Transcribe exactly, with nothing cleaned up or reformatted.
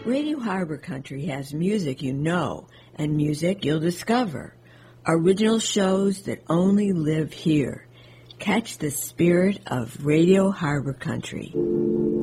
Radio Harbor Country has music you know and music you'll discover. Original shows that only live here. Catch the spirit of Radio Harbor Country.